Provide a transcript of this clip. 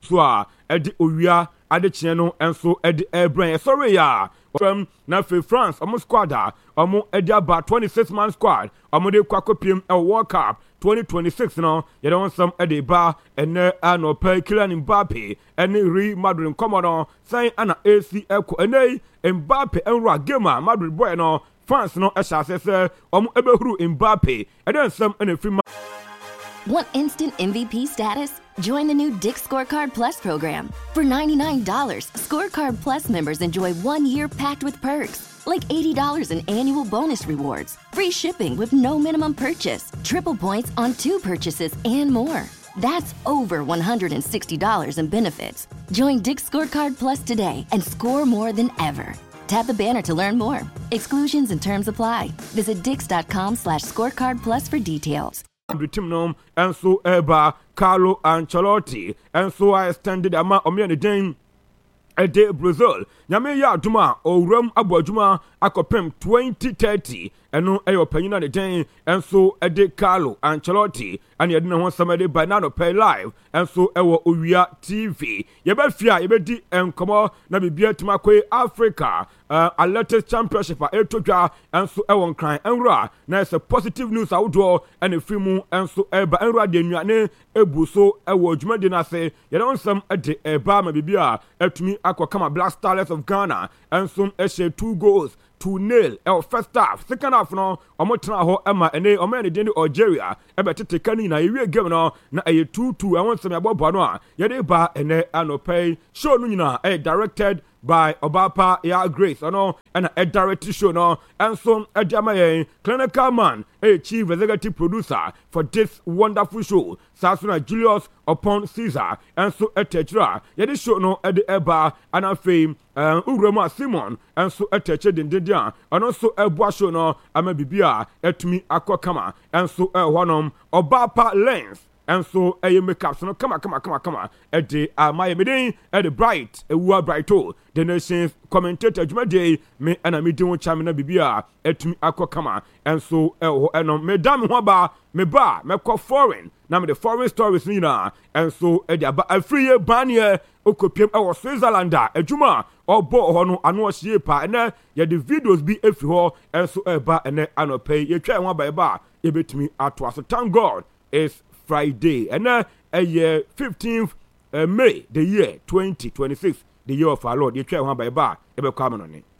so edi owia ade kye no enso edi airbrain sorry ya from na France omo squad omo edi aba 26 man squad omo de kwakopiem World Cup 2026 no ye don some edi ba ene anope Kylian Mbappe ene Real Madrid komo no san ana AC eko ene Mbappe enra game Madrid boy no France no ehya omo ebehuru Mbappe eden some ene free. Want instant MVP status? Join the new Dick Scorecard Plus program. For $99, Scorecard Plus members enjoy 1 year packed with perks, like $80 in annual bonus rewards, free shipping with no minimum purchase, triple points on 2 purchases, and more. That's over $160 in benefits. Join Dick Scorecard Plus today and score more than ever. Tap the banner to learn more. Exclusions and terms apply. Visit dix.com/scorecardplus for details. The team nom and so Eba Carlo Ancelotti and so I extended ama omi den ede Brazil nyame ya aduma owram aboduma akopem 2030 eno eyo panyina de den and so ede Carlo Ancelotti and ye na ho samade by now pay live and so ewo owia TV ye be fia ye be di enkomo na bibia tuma kwe Africa Athletics Championship etodwa and so ewon kran enra na is a positive news outdoor and a free mu and so eba enra de nuane ebuso ewo djuma de na se ye don sam ede eba ma bibia etumi akokama Black Stars of Ghana and some 2 goals 2-0 first half second half no omotra ho ema ene omene de Algeria ebetete kani na ewie game no na 2-2 awon sem abobo no a ye de ba ene anopay show no nyina directed by Obapa ya Grace and a director show no and so Edamaye clinical man chief executive producer for this wonderful show Sasuna Julius upon Caesar and so etechra ye de show no ede eba and fame Urema Simon and so eteche dindidia and also ebwa show no amabibia etumi akokama and so honom Obapa lens and so makeup so come at the my meeting at the bright brighto the nation's commentator Jumade me and a meeting with Chamina Bibia at me akokama and so madam waba me ba me ko foreign na me the foreign stories nina and so a free banya okopiem e Switzerland adwuma obo ho no ano hye pa ene ye the videos bi efi ho and so eba ene anope ye twa ho ba eba ye betumi ato aso thank God is Friday and a year 15th May the year 2026 the year of our Lord. You try one by bar, ebe come on it.